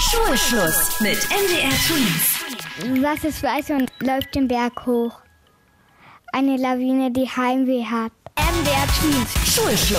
Schulschluss mit MDR Twins. Was ist weiß und läuft den Berg hoch? Eine Lawine, die Heimweh hat. MDR Twins. Schulschluss.